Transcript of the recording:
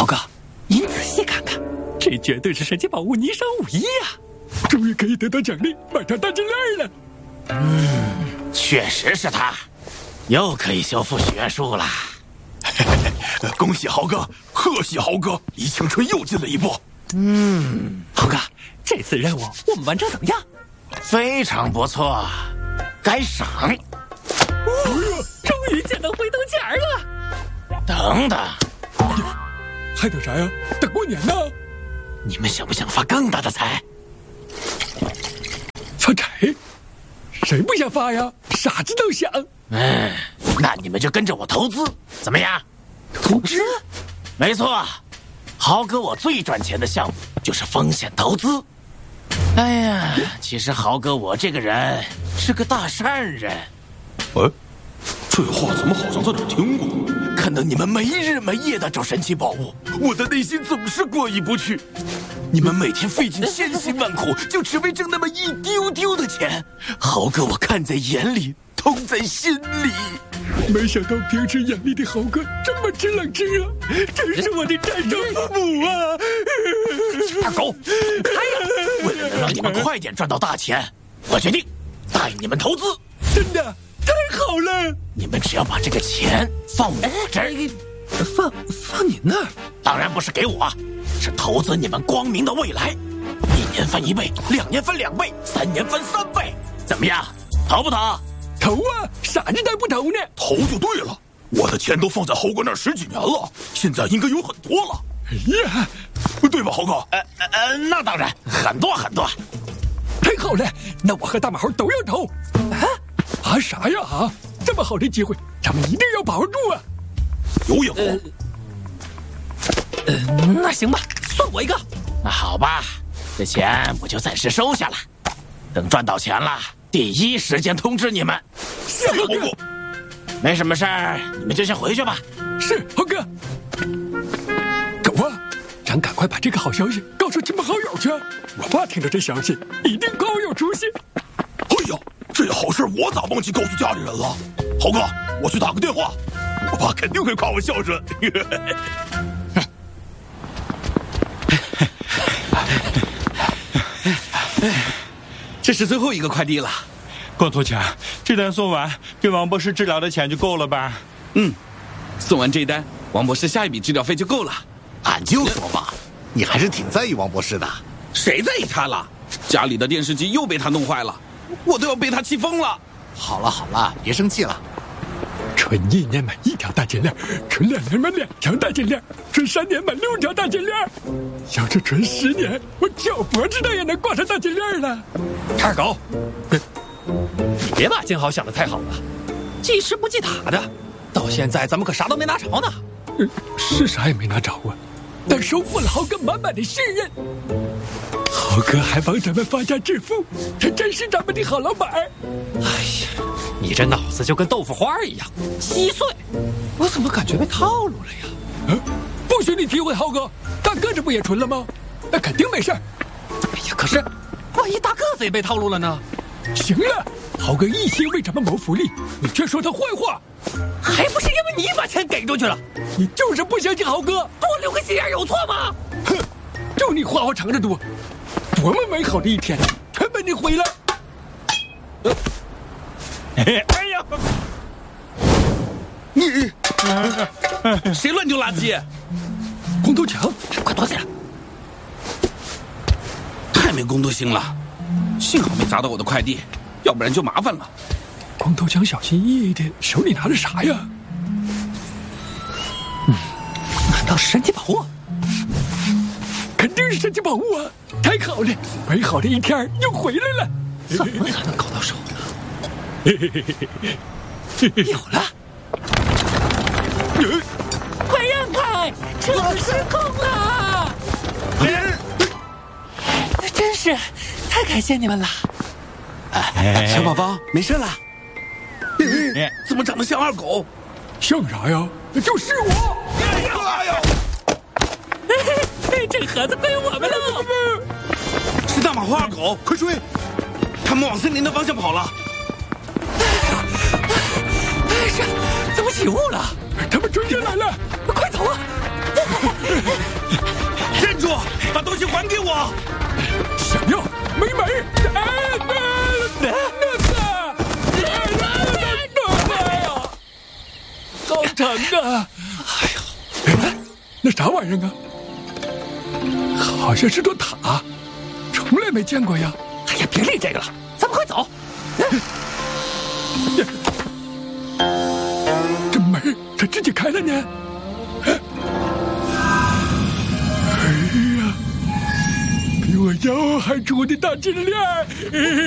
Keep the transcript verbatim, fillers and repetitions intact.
豪哥，您仔细看看，这绝对是神奇宝物霓裳舞衣呀！终于可以得到奖励，买条大金链了。 嗯，确实是他，又可以修复许愿树了。 恭喜豪哥，贺喜豪哥，离青春又近了一步。 嗯， 豪哥，这次任务我们完成怎么样？ 非常不错，该赏。 哦，终于见到回头钱了。 等等， 还等啥呀？等过年呢。 你们想不想发更大的财？ 发财？谁不想发呀？傻子都想。 嗯，那你们就跟着我投资，怎么样？ 投资？ 没错，豪哥我最赚钱的项目就是风险投资。哎呀，其实豪哥我这个人是个大善人。 哎，这话怎么好像在哪儿听过？ 看到你们没日没夜的找神奇宝物，我的内心总是过意不去。你们每天费尽千辛万苦，就只为挣那么一丢丢的钱，豪哥我看在眼里，痛在心里。 没想到平时眼里的豪哥这么知冷知热，真是我的战胜父母啊！ 二狗，开呀！为了能让你们快点赚到大钱，我决定答应你们投资。 真的太好了！ 你们只要把这个钱放我这儿， 放放你那儿？ 当然不是给我，是投资你们光明的未来。一年翻一倍，两年翻两倍，三年翻三倍，怎么样？投不投？ 投啊！傻子才不投呢！ 投就对了，我的钱都放在豪哥那儿十几年了，现在应该有很多了。 哎呀， 对吧，豪哥？ 呃呃，那当然，很多很多。 太好了，那我和大马猴都要投。啊啊啥呀啊！这么好的机会，咱们一定要把握住啊！ 有眼光。 呃，呃，那行吧，算我一个。 那好吧，这钱我就暂时收下了，等赚到钱了，第一时间通知你们。 是豪哥。 没什么事儿，你们就先回去吧。 是豪哥。狗啊，咱赶快把这个好消息告诉亲朋好友去。我爸听到这消息，一定夸我有出息。 哎呀，这好事我咋忘记告诉家里人了？豪哥，我去打个电话，我爸肯定会夸我孝顺。 这是最后一个快递了， 光头强，这单送完，给王博士治疗的钱就够了吧？ 嗯，送完这一单，王博士下一笔治疗费就够了。 俺就说嘛，你还是挺在意王博士的。 谁在意他了？家里的电视机又被他弄坏了，我都要被他气疯了。 好了好了，别生气了。 纯一年买一条大金链，纯两年买两条大金链，纯三年买六条大金链。要是纯十年，我脚脖子上也能挂上大金链了。 二狗，你别把金豪想得太好了，记时不记塔的，到现在咱们可啥都没拿着呢。 呃，是啥也没拿着啊，但收获了豪哥满满的信任。豪哥还帮咱们发家致富，他真是咱们的好老板。 哎呀，你这脑子就跟豆腐花一样稀碎，我怎么感觉被套路了呀？ 啊，不许你诋毁豪哥，大个子不也纯了吗？那肯定没事。 哎呀，可是万一大个子也被套路了呢？ 行了，豪哥一心为咱们谋福利，你却说他坏话， 还不是因为你把钱给出去了？ 你就是不相信豪哥， 多留个心眼有错吗？ 哼，就你花花肠子多，多么美好的一天，全被你毁了。 呃哎呀！ 你谁乱丢垃圾？ 光头强， 快躲起来！ 太没公德心了，幸好没砸到我的快递，要不然就麻烦了。 光头强小心翼翼的，手里拿着啥呀？ 嗯，难道是神奇宝物？ 肯定是神奇宝物啊！太好了，美好的一天又回来了。 怎么才能搞到手呢？有了！ 快让开，车子失控了！ 真是太感谢你们了。 小宝宝没事了。怎么长得像二狗？ 像啥呀？就是我！ 哎呀！ 这盒子归我们了！ 是大马花二狗，快追！他们往森林的方向跑了。 这怎么起雾了？ 他们追上来了！ 快走啊！ 还给我！ 想要没门儿！哎，那那那那呀！高成啊！哎呀，那啥玩意儿啊？好像是座塔，从来没见过呀！ 哎呀，别理这个了，咱们快走。 这门儿它自己开了呢。哎呀，比我腰还粗的大金链儿！